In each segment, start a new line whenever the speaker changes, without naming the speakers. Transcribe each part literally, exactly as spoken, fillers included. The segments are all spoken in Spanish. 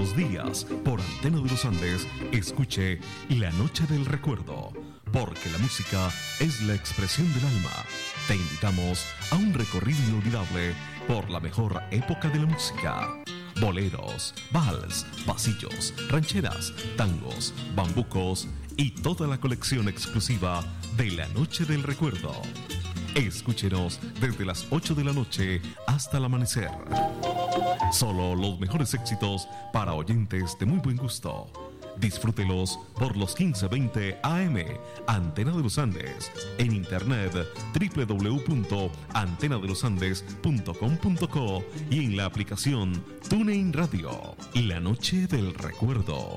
los días, por Antena de los Andes, escuche La Noche del Recuerdo, porque la música es la expresión del alma. Te invitamos a un recorrido inolvidable por la mejor época de la música. Boleros, vals, pasillos, rancheras, tangos, bambucos y toda la colección exclusiva de La Noche del Recuerdo. Escúchenos desde las ocho de la noche hasta el amanecer. Solo los mejores éxitos para oyentes de muy buen gusto. Disfrútelos por los quince veinte A M, Antena de los Andes. En internet, doble u doble u doble u punto antena de los andes punto com punto co y en la aplicación TuneIn Radio. La Noche del Recuerdo.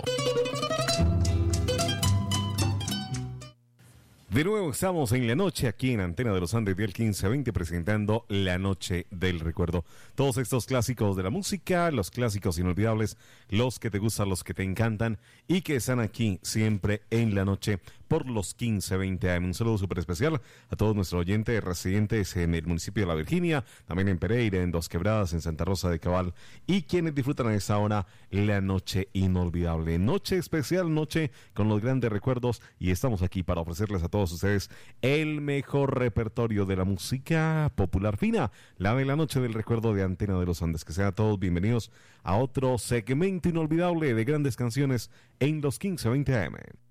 De nuevo estamos en la noche aquí en Antena de los Andes del quince veinte presentando La Noche del Recuerdo. Todos estos clásicos de la música, los clásicos inolvidables, los que te gustan, los que te encantan y que están aquí siempre en la noche por los quince veinte A M. Un saludo súper especial a todos nuestros oyentes residentes en el municipio de La Virginia, también en Pereira, en Dos Quebradas, en Santa Rosa de Cabal y quienes disfrutan a esta hora la noche inolvidable. Noche especial, noche con los grandes recuerdos y estamos aquí para ofrecerles a todos ustedes el mejor repertorio de la música popular fina, la de la Noche del Recuerdo de Antena de los Andes. Que sean todos bienvenidos a otro segmento inolvidable de grandes canciones en los quince veinte A M.